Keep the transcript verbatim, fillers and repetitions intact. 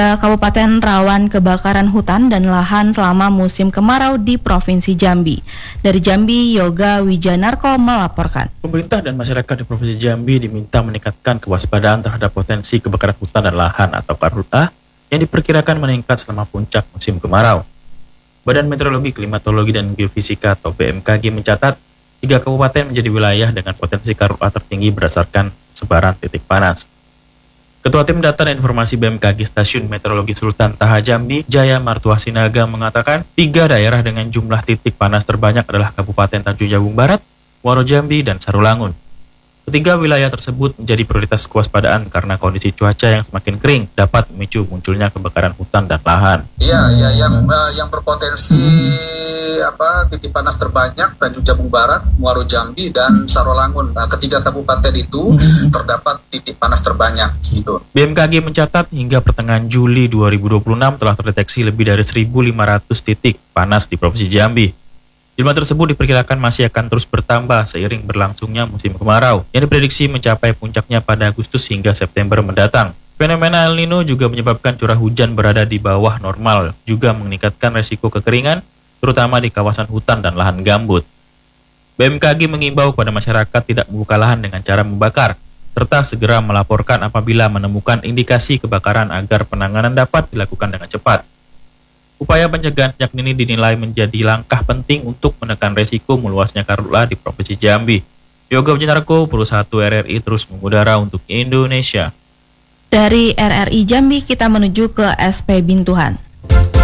Kabupaten rawan kebakaran hutan dan lahan selama musim kemarau di Provinsi Jambi. Dari Jambi, Yoga Wijanarko melaporkan. Pemerintah dan masyarakat di Provinsi Jambi diminta meningkatkan kewaspadaan terhadap potensi kebakaran hutan dan lahan atau karhutlah yang diperkirakan meningkat selama puncak musim kemarau. Badan Meteorologi, Klimatologi, dan Geofisika atau B M K G mencatat tiga kabupaten menjadi wilayah dengan potensi karhutlah tertinggi berdasarkan sebaran titik panas. Ketua Tim Data dan Informasi B M K G Stasiun Meteorologi Sultan Taha Jambi, Jaya Martua Sinaga mengatakan tiga daerah dengan jumlah titik panas terbanyak adalah Kabupaten Tanjung Jabung Barat, Muaro Jambi, dan Sarulangun. Ketiga wilayah tersebut menjadi prioritas kewaspadaan karena kondisi cuaca yang semakin kering dapat memicu munculnya kebakaran hutan dan lahan. Iya, ya, yang uh, yang berpotensi apa titik panas terbanyak Tanjung Jabung Barat, Muaro Jambi, dan Sarulangun. Nah, ketiga kabupaten itu terdapat titik panas terbanyak. Gitu. B M K G mencatat hingga pertengahan Juli dua ribu dua puluh enam telah terdeteksi lebih dari seribu lima ratus titik panas di Provinsi Jambi. Jumlah tersebut diperkirakan masih akan terus bertambah seiring berlangsungnya musim kemarau yang diprediksi mencapai puncaknya pada Agustus hingga September mendatang. Fenomena El Nino juga menyebabkan curah hujan berada di bawah normal, juga meningkatkan resiko kekeringan, terutama di kawasan hutan dan lahan gambut. B M K G mengimbau kepada masyarakat tidak membuka lahan dengan cara membakar, serta segera melaporkan apabila menemukan indikasi kebakaran agar penanganan dapat dilakukan dengan cepat. Upaya pencegahan sejak dini dinilai menjadi langkah penting untuk menekan resiko meluasnya karhutlah di Provinsi Jambi. Yoga Wijanarko, Pro satu R R I terus mengudara untuk Indonesia. Dari R R I Jambi kita menuju ke S P Bintuhan.